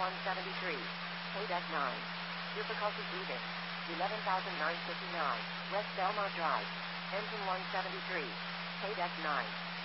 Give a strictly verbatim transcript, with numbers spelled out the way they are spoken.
one seventy-three. Paydeck nine. Difficulty breathing. eleven thousand nine hundred fifty-nine. West Belmont Drive. Engine one seventy-three. Paydeck nine.